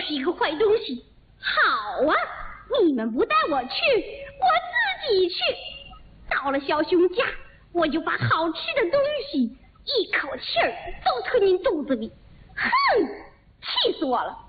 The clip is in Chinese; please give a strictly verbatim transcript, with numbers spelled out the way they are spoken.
是一个坏东西。好啊，你们不带我去，我自己去。到了小熊家，我就把好吃的东西一口气儿都吞进肚子里。哼，气死我了！